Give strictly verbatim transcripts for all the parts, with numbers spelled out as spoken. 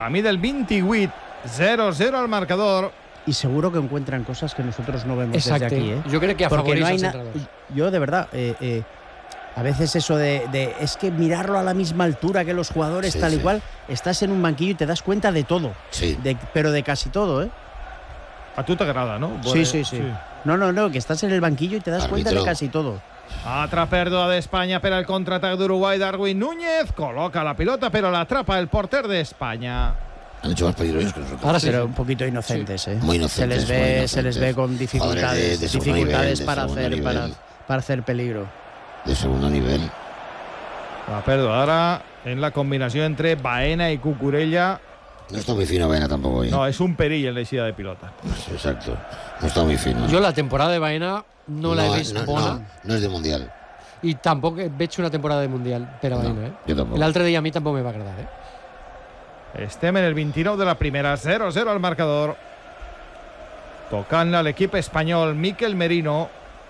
A mí del veintivuit, cero cero al marcador. Y seguro que encuentran cosas que nosotros no vemos Exacte. desde aquí, ¿eh? Yo crec que Porque no afavoreix hay els na- entrenadors. Yo de verdad, eh, eh, a veces eso de, de es que mirarlo a la misma altura que los jugadores, Sí, tal y sí. cual, estás en un banquillo y te das cuenta de todo, Sí. de, pero de casi todo, ¿eh? A tu t'agrada, no? Sí, sí, sí, No, no, no, que estás en el banquillo y te das cuenta de Árbitro. casi todo. Altra pèrdua d'Espanya per al contraatac d'Uruguai. Darwin Núñez col·loca la pilota, però l'atrapa el porter d'Espanya. Han hecho más peligrosos que nosotros. Ahora sí. Pero un poquito inocentes, ¿eh? Muy inocentes, Se les ve, muy se inocentes. les ve con dificultades, Jugadores de- de segundo dificultades nivel, de para segundo hacer, para, nivel. para hacer peligro. De segundo nivel. La pèrdua ara en la combinació entre Baena i Cucurella. No está muy fino Baena tampoco. ¿eh? No, és un perill en l'eixida de pilota. Exacto. No está muy fino. Jo la temporada de Baena no, la he vist no, bona no, no es de mundial. i tampoc veig una temporada de Mundial per a No, Baena. Eh? jo tampoc. L'altre dia a mi tampoc me va agradar. Eh? Estem en el vint-i-nou de la primera, zero zero al marcador. Tocant-la a l'equip espanyol, Mikel Merino.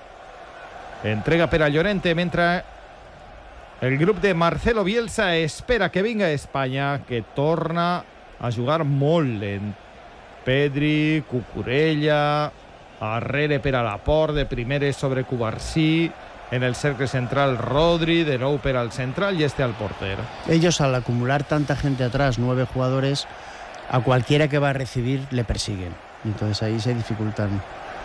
Entrega per a Llorente, mentre el grup de Marcelo Bielsa espera que vinga a Espanya, que torna a jugar molt lent. Pedri, Cucurella, Arrere per a Laporte, de primeres sobre Cubarsí, en el cercle central Rodri, de nou per al central i este al porter. Ellos, al acumular tanta gente atrás, nueve jugadores, a cualquiera que va a recibir le persiguen. Entonces ahí se dificultan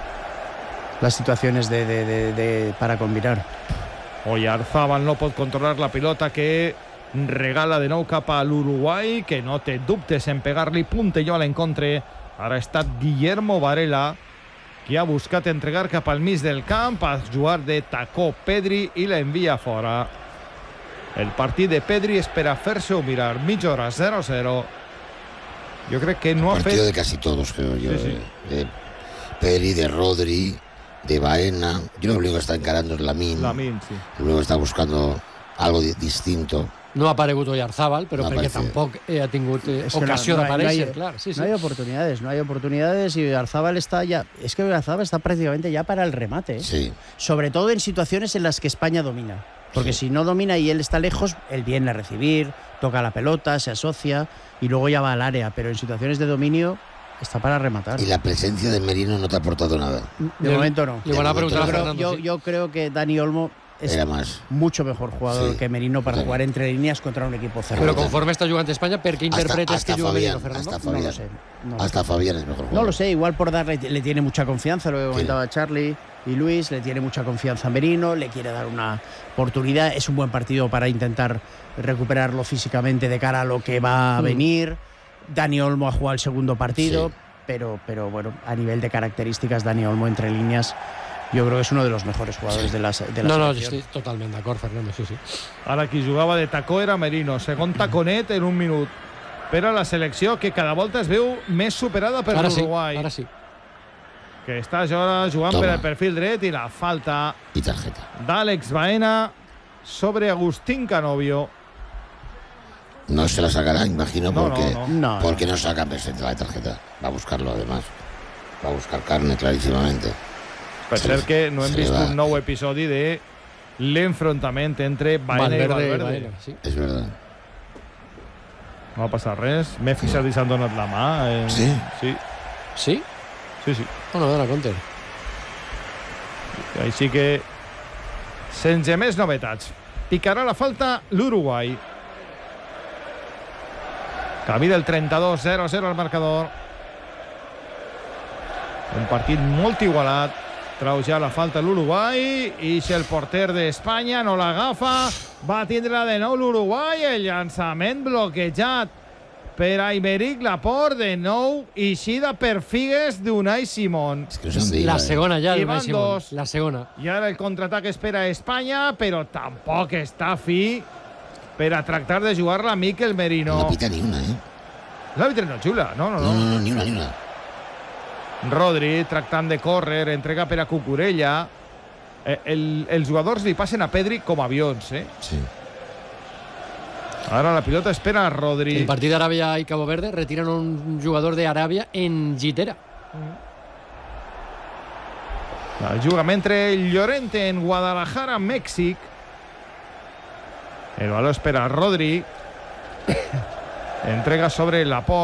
las situaciones de, de, de, de, para combinar. Oyarzábal no pot controlar la pilota, que regala de nou cap a l'Uruguai, que no té dubtes en pegar-li puntelló a l'encontre. Ara ha estat Guillermo Varela, qui ha buscat entregar cap al mig del camp, a jugar de tacó Pedri i l'envia fora. El partit de Pedri és per a fer-se-ho mirar. Mitja hora, zero zero. Jo crec que no ha Partido de fet... casi todos, creo yo. Sí, sí. De, de Pedri, de Rodri, de Baena. Yo lo único que está encarando es Lamine. Lamine, sí. Luego está buscando algo di- distinto. No ha aparegut Oyarzábal, però No perquè aparece. tampoc eh, ha tingut eh, Es que no- ocasió no hay- d'aparèixer, no hay- clar. Sí, sí. No hay oportunidades, no hay oportunidades y Arzábal está ya... Es que Arzábal está prácticamente ya para el remate, ¿eh? Sí. Sobre todo en situaciones en las que España domina. Porque Sí. si no domina y él está lejos, él viene a recibir, toca la pelota, se asocia y luego ya va al área. Pero en situaciones de dominio está para rematar. Y la presencia de Merino no te ha aportado nada. De Le- momento no. Le van a De momento preguntar a Yo creo, Fernando. yo, sí. yo creo que Dani Olmo es Era más. mucho mejor jugador Sí. que Merino para Sí. jugar entre líneas contra un equipo cerrado. Però conforme està jugant Espanya, per què Hasta- interpretes hasta que juga Merino, Fabián, Fernando? hasta no Fabián. lo sé. No lo Hasta sé. Fabián es mejor jugador. No lo sé, igual por darle, le tiene mucha confianza, lo que comentaba Charlie y Luis, le tiene mucha confianza a Merino, le quiere dar una oportunidad, es un buen partido para intentar recuperarlo físicamente de cara a lo que va a Mm. venir. Dani Olmo ha jugado el segundo partido, Sí. pero, pero bueno, a nivel de características, Dani Olmo entre líneas, yo creo que es uno de los mejores jugadores de la, de la No, no, selección. estic totalment d'acord, Fernando, sí, sí. Ara qui jugava de tacó era Merino. Segon taconet en un minut. Per a la selecció, que cada volta es veu més superada per Ara sí, l'Uruguai. ara sí. Que està ara jugant Toma. per al perfil dret i la falta Y tarjeta. d'Àlex Baena sobre Agustín Canovio. No se la sacará, imagino, No, porque no, No, porque no saca presente la tarjeta. Va a buscarlo, además. Va a buscar carne, clarísimamente. Per Se cert le- que no hem se le vist va. un nou episodi de l'enfrontament entre Baena i Valverde, Valverde. Baena, sí. Es verdad. No ha passat res. M'he fixat i s'han donat la mà. Eh? Sí? Sí, Sí? sí, sí. O no, dona compte. Així que, sense més novetats, picarà la falta l'Uruguai. Camí del trenta-dos, zero zero al marcador. Un partit molt igualat. Trau ja la falta l'Uruguai i si el porter d'Espanya no l'agafa, va tindre de nou l'Uruguai. El llançament bloquejat per Aymeric Laporte, de nou eixida per Figues d'Unai Simón. Es que no se dónde iba, La eh. segona ja, I Unai van Simón. dos. La segona. I ara el contraatac espera a Espanya, però tampoc està fi per a tractar de jugar-la Mikel Merino. No pita ni una, ¿eh? L'àrbitre no xula, no, no, No, no. no, no, ni una, ni una. Rodri tractant de córrer, entrega per a Cucurella. Eh, el, els jugadors li passen a Pedri com avions, eh? Sí. Ara la pilota espera a Rodri. El partit d'Aràbia i Cabo Verde retiren un jugador d'Aràbia en Gitera. El jugament entre Llorente en Guadalajara, Mèxic. El baló espera a Rodri. Entrega sobre Laporte.